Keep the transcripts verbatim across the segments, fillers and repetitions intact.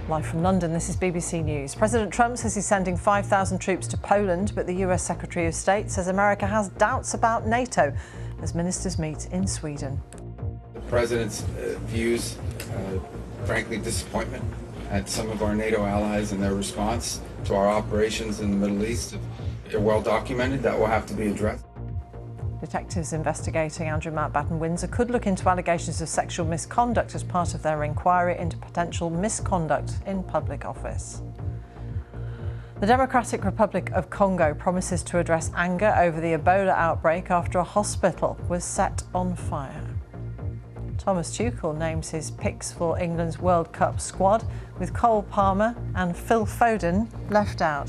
Live from London, this is B B C News. President Trump says he's sending five thousand troops to Poland, but the U S Secretary of State says America has doubts about NATO as ministers meet in Sweden. The President's uh, views, uh, frankly, disappointment at some of our NATO allies and their response to our operations in the Middle East. They're well documented. That will have to be addressed. Detectives investigating Andrew Mountbatten Windsor could look into allegations of sexual misconduct as part of their inquiry into potential misconduct in public office. The Democratic Republic of Congo promises to address anger over the Ebola outbreak after a hospital was set on fire. Thomas Tuchel names his picks for England's World Cup squad, with Cole Palmer and Phil Foden left out.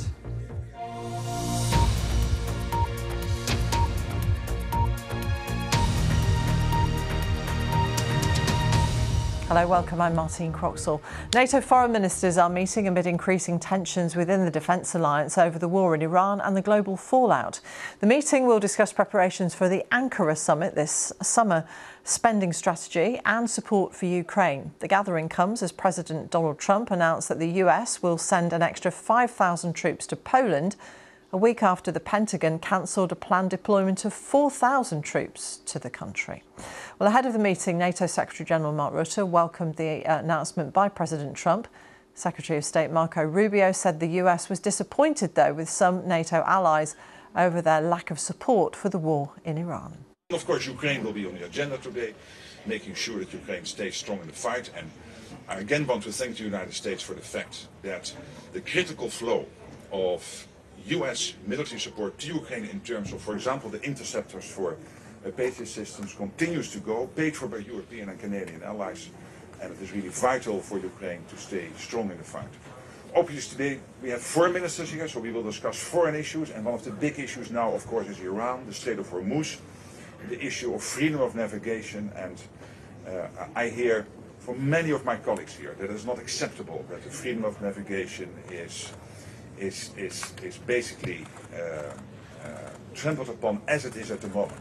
Hello, welcome. I'm Martine Croxall. NATO foreign ministers are meeting amid increasing tensions within the defence alliance over the war in Iran and the global fallout. The meeting will discuss preparations for the Ankara summit this summer, spending strategy and support for Ukraine. The gathering comes as President Donald Trump announced that the U S will send an extra five thousand troops to Poland, a week after the Pentagon cancelled a planned deployment of four thousand troops to the country. Well, ahead of the meeting, NATO Secretary-General Mark Rutte welcomed the uh, announcement by President Trump. Secretary of State Marco Rubio said the U S was disappointed, though, with some NATO allies over their lack of support for the war in Iran. Of course, Ukraine will be on the agenda today, making sure that Ukraine stays strong in the fight. And I again want to thank the United States for the fact that the critical flow of U S military support to Ukraine in terms of, for example, the interceptors for uh, Patriot systems continues to go, paid for by European and Canadian allies, and it is really vital for Ukraine to stay strong in the fight. Obviously today we have four ministers here, so we will discuss foreign issues, and one of the big issues now, of course, is Iran, the Strait of Hormuz, the issue of freedom of navigation, and uh, I hear from many of my colleagues here that it is not acceptable that the freedom of navigation is Is, is, is basically uh, uh, trampled upon as it is at the moment.